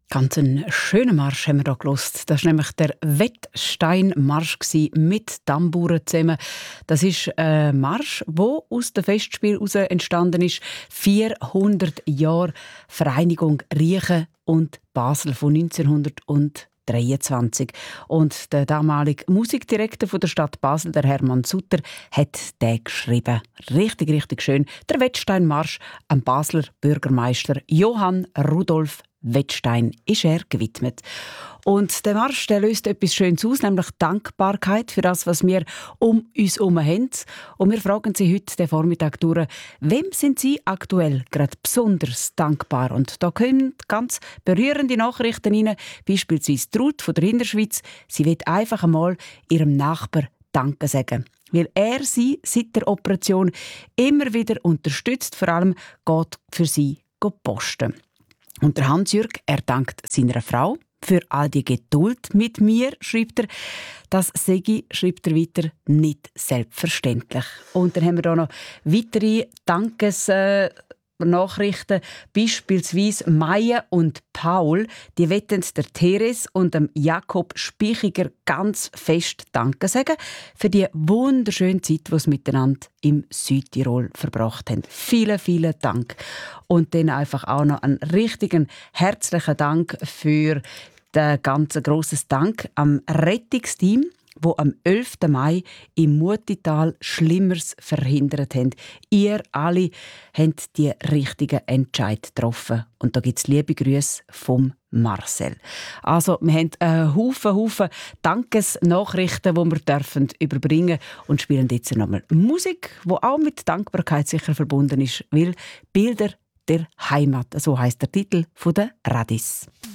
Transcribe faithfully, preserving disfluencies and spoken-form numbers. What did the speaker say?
Ganz ein schöner Marsch haben wir hier gehört. Das war nämlich der Wettsteinmarsch mit Tamburen zusammen. Das ist ein Marsch, der aus dem Festspiel heraus entstanden ist. vierhundert Jahre Vereinigung Riechen und Basel von neunzehnhundertdreiundzwanzig. Und der damalige Musikdirektor von der Stadt Basel, der Hermann Sutter, hat den geschrieben. Richtig, richtig schön. Der Wettsteinmarsch am Basler Bürgermeister Johann Rudolf Wettstein ist er gewidmet. Und der Marsch der löst etwas Schönes aus, nämlich Dankbarkeit für das, was wir um uns herum haben. Und wir fragen Sie heute den Vormittag durch, wem sind Sie aktuell gerade besonders dankbar? Und da kommen ganz berührende Nachrichten rein, beispielsweise Ruth von der Innerschweiz. Sie will einfach einmal ihrem Nachbar Danke sagen, weil er sie seit der Operation immer wieder unterstützt, vor allem geht für sie posten. Und der Hans-Jürg, er dankt seiner Frau für all die Geduld mit mir, schreibt er. Das sage, schreibt er weiter, nicht selbstverständlich. Und dann haben wir hier noch weitere Dankes... Äh, Nachrichten, beispielsweise Maya und Paul, die wetten der Therese und dem Jakob Spichiger ganz fest Danke sagen für die wunderschöne Zeit, die sie miteinander im Südtirol verbracht haben. Vielen, vielen Dank. Und dann einfach auch noch einen richtigen herzlichen Dank für den ganz grossen Dank am Rettungsteam, wo am elften Mai im Mutital Schlimmeres verhindert haben. Ihr alle habt die richtigen Entscheid getroffen. Und da gibt es liebe Grüße vom Marcel. Also, wir haben einen Haufen, Haufen Dankesnachrichten, die wir dürfen überbringen und spielen jetzt nochmal Musik, die auch mit Dankbarkeit sicher verbunden ist, weil Bilder der Heimat, so heisst der Titel von der Radis.